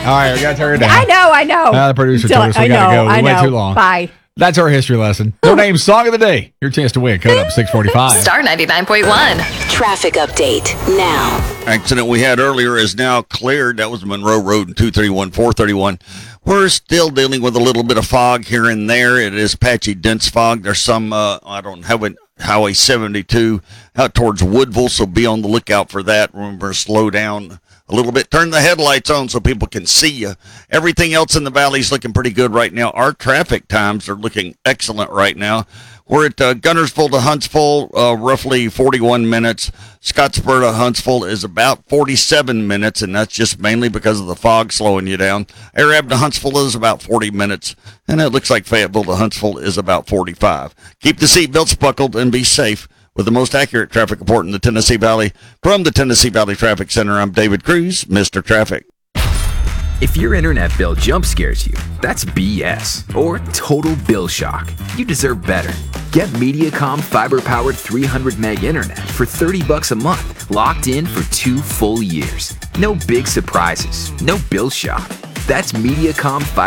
All right, we got to turn it down. I know. The producer told us we got to go. We went too long. Bye. That's our history lesson. No name song of the day. Your chance to win. Code up 645. Star 99.1. Traffic update now. Accident we had earlier is now cleared. That was Monroe Road and 231, 431. We're still dealing with a little bit of fog here and there. It is patchy, dense fog. There's some, I don't have it, Highway 72 out towards Woodville, so be on the lookout for that. Remember, slow down a little bit. Turn the headlights on so people can see you. Everything else in the valley is looking pretty good right now. Our traffic times are looking excellent right now. We're at Gunnersville to Huntsville, roughly 41 minutes. Scottsboro to Huntsville is about 47 minutes, and that's just mainly because of the fog slowing you down. Arab to Huntsville is about 40 minutes, and it looks like Fayetteville to Huntsville is about 45. Keep the seatbelts buckled and be safe. With the most accurate traffic report in the Tennessee Valley, from the Tennessee Valley Traffic Center, I'm David Cruz, Mr. Traffic. If your internet bill jump scares you, that's BS or total bill shock. You deserve better. Get Mediacom fiber-powered 300 meg internet for $30 a month, locked in for 2 full years. No big surprises, no bill shock. That's Mediacom